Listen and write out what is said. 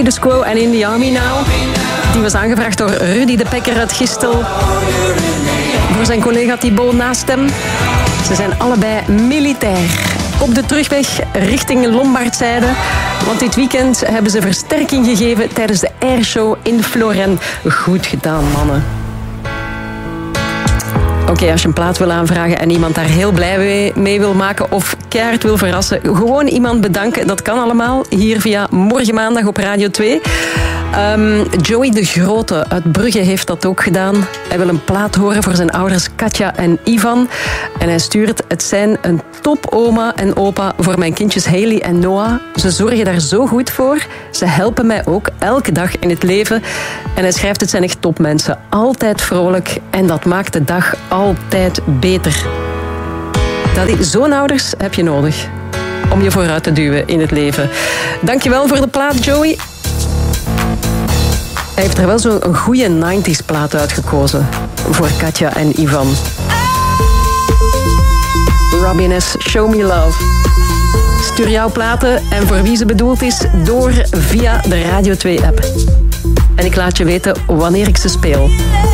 Status Quo en In the Army Now. Die was aangevraagd door Rudy de Pekker uit Gistel. Voor zijn collega Thibaut naast hem. Ze zijn allebei militair. Op de terugweg richting Lombardzijde. Want dit weekend hebben ze versterking gegeven tijdens de airshow in Floren. Goed gedaan, mannen. Oké, als je een plaat wil aanvragen en iemand daar heel blij mee wil maken of keihard wil verrassen, gewoon iemand bedanken. Dat kan allemaal hier via Morgen Maandag op Radio 2. Joey de Grote uit Brugge heeft dat ook gedaan. Hij wil een plaat horen voor zijn ouders Katja en Ivan. En hij stuurt: het zijn een topoma en opa voor mijn kindjes Haley en Noah. Ze zorgen daar zo goed voor. Ze helpen mij ook elke dag in het leven. En hij schrijft: het zijn echt topmensen. Altijd vrolijk. En dat maakt de dag altijd beter. Zo'n ouders heb je nodig om je vooruit te duwen in het leven. Dankjewel voor de plaat, Joey. Hij heeft er wel zo'n goede 90s plaat uitgekozen voor Katja en Ivan. Robin S. Show Me Love. Stuur jouw platen en voor wie ze bedoeld is door via de Radio 2-app. En ik laat je weten wanneer ik ze speel.